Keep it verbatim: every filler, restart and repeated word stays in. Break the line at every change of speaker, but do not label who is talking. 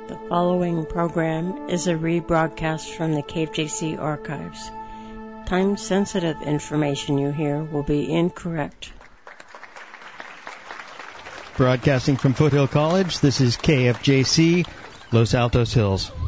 The following program is a rebroadcast from the K F J C archives. Time-sensitive information you hear will be incorrect.
Broadcasting from Foothill College, this is K F J C, Los Altos Hills.